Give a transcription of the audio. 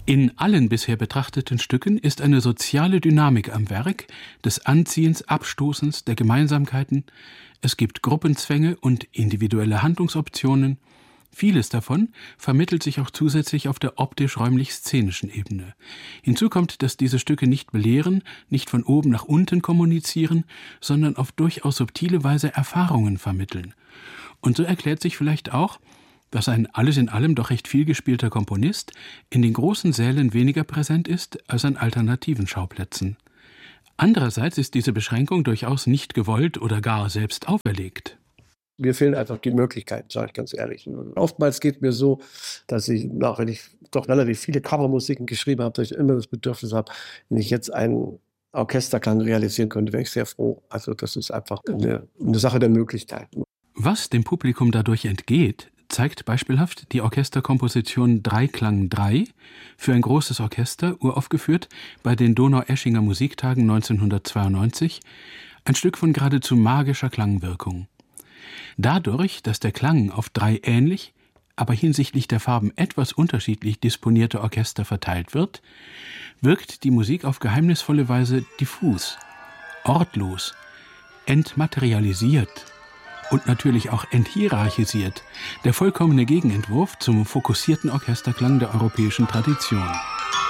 In allen bisher betrachteten Stücken ist eine soziale Dynamik am Werk, des Anziehens, Abstoßens, der Gemeinsamkeiten. Es gibt Gruppenzwänge und individuelle Handlungsoptionen. Vieles davon vermittelt sich auch zusätzlich auf der optisch-räumlich-szenischen Ebene. Hinzu kommt, dass diese Stücke nicht belehren, nicht von oben nach unten kommunizieren, sondern auf durchaus subtile Weise Erfahrungen vermitteln. Und so erklärt sich vielleicht auch, dass ein alles in allem doch recht viel gespielter Komponist in den großen Sälen weniger präsent ist als an alternativen Schauplätzen. Andererseits ist diese Beschränkung durchaus nicht gewollt oder gar selbst auferlegt. Mir fehlen einfach die Möglichkeiten, sage ich ganz ehrlich. Und oftmals geht es mir so, dass ich, auch wenn ich doch relativ viele Covermusiken geschrieben habe, dass ich immer das Bedürfnis habe, wenn ich jetzt einen Orchesterklang realisieren könnte, wäre ich sehr froh. Also das ist einfach eine Sache der Möglichkeiten. Was dem Publikum dadurch entgeht, zeigt beispielhaft die Orchesterkomposition Dreiklang 3 für ein großes Orchester, uraufgeführt bei den Donaueschinger Musiktagen 1992, ein Stück von geradezu magischer Klangwirkung. Dadurch, dass der Klang auf 3 ähnlich, aber hinsichtlich der Farben etwas unterschiedlich disponierte Orchester verteilt wird, wirkt die Musik auf geheimnisvolle Weise diffus, ortlos, entmaterialisiert und natürlich auch enthierarchisiert, der vollkommene Gegenentwurf zum fokussierten Orchesterklang der europäischen Tradition.